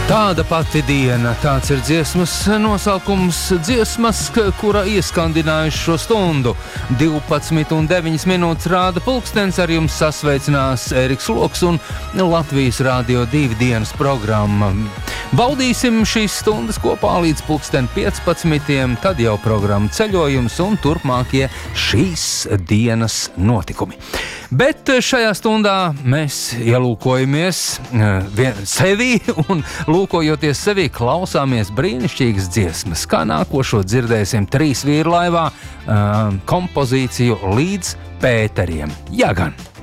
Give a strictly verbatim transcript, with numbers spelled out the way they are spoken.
Tāda pati diena, tāds ir dziesmas nosaukums, dziesmas, kura ieskandinājuši šo stundu. divpadsmit un deviņas minūtes rāda pulkstens, ar jums sasveicinās Ēriks Loks un Latvijas Rādio divi dienas programma. Baudīsim šīs stundas kopā līdz pulksten piecpadsmitiem, tad jau programma ceļojums un turpmākie šīs dienas notikumi. Bet šajā stundā mēs ielūkojamies sevi un lūkojoties sevi klausāmies brīnišķīgas dziesmas. Kā nākošo dzirdēsim trīs vīru laivā kompozīciju līdz Pēteriem. Jā gan!